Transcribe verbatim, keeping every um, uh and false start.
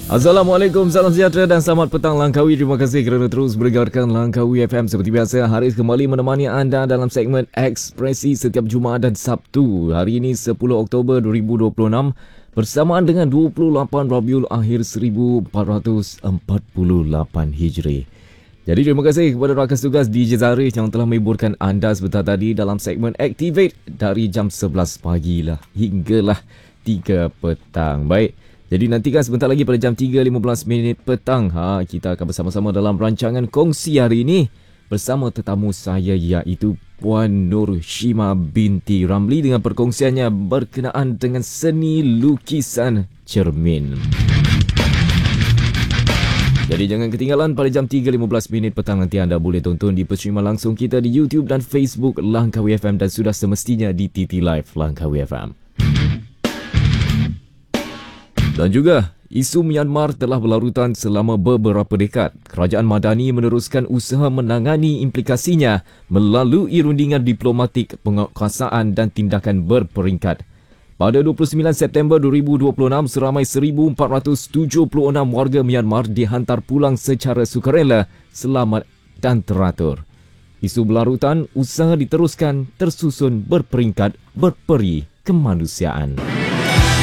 Assalamualaikum, salam sejahtera dan selamat petang Langkawi. Terima kasih kerana terus mendengarkan Langkawi F M. Seperti biasa, Haris kembali menemani anda dalam segmen Ekspresi setiap Jumaat dan Sabtu. Hari ini sepuluh Oktober dua ribu dua puluh enam bersamaan dengan dua puluh lapan Rabiul Akhir seribu empat ratus empat puluh lapan Hijri. Jadi terima kasih kepada rakan tugas D J Zarif yang telah menghiburkan anda sebentar tadi dalam segmen Activate dari jam sebelas pagi lah hinggalah tiga petang. Baik. Jadi nantikan sebentar lagi pada jam tiga lima belas minit petang, ha, kita akan bersama-sama dalam rancangan kongsi hari ini bersama tetamu saya iaitu Puan Nur Shima binti Ramli dengan perkongsiannya berkenaan dengan seni lukisan cermin. Jadi jangan ketinggalan pada jam tiga lima belas minit petang nanti anda boleh tonton di persiaran langsung kita di YouTube dan Facebook Langkawi F M dan sudah semestinya di T T Live Langkawi F M. Dan juga, isu Myanmar telah berlarutan selama beberapa dekad. Kerajaan Madani meneruskan usaha menangani implikasinya melalui rundingan diplomatik, penguasaan dan tindakan berperingkat. Pada dua puluh sembilan September dua ribu dua puluh enam, seramai seribu empat ratus tujuh puluh enam warga Myanmar dihantar pulang secara sukarela, selamat dan teratur. Isu berlarutan, usaha diteruskan, tersusun berperingkat, berperi kemanusiaan.